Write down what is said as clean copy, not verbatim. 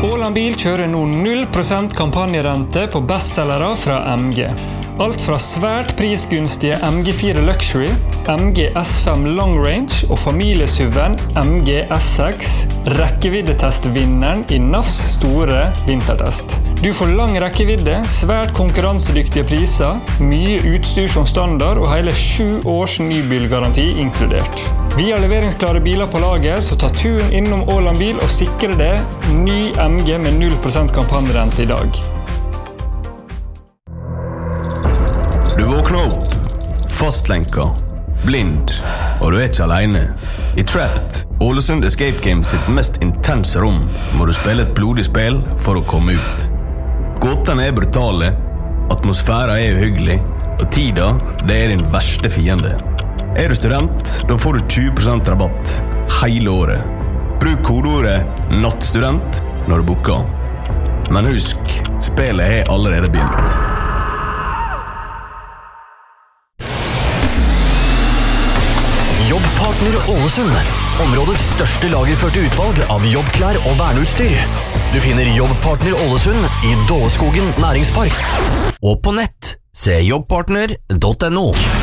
Åland Bil kjører nå 0% kampanjerente på bestsellere fra MG. Alt fra svært prisgunstige MG4 Luxury, MG S5 Long Range og familiesuven MG S6, rekkeviddetestvinneren i NAFs store vintertest. Du får lang rekkevidde, svært konkurransedyktige priser, mye utstyr som standard og hele 7 års nybilgaranti inkludert. Vi har leveringsklare biler på lager, så ta turen innom Åland Bil og sikre det ny MG med 0% kampanjerente i dag. Du våkner opp, fastlenka, blind, og du ikke alene. I Trapped, Ålesund Escape Games sitt mest intense rom, må du spille et blodig spill for å komme ut. Gåtene brutale, atmosfæren uhyggelig, og tida, det din verste fiende. Du student, da får du 20% rabatt hele året. Bruk kodeordet NATTSTUDENT når du booker. Men husk, spillet har allerede begynt. Jobbpartner Ålesund, områdets største lagerførte utvalg av jobbklær og verneutstyr. Du finner Jobbpartner Ålesund i Dåleskogen næringspark. Og på nett, se jobbpartner.no.